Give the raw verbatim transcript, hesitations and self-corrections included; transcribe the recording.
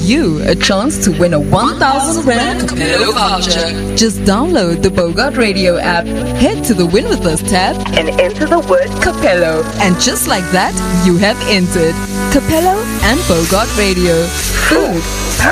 you a chance to win a one thousand rand Capello voucher. Just download the Bogart Radio app, head to the Win With Us tab and enter the word Capello. And just like that, you have entered Capello and Bogart Radio. Food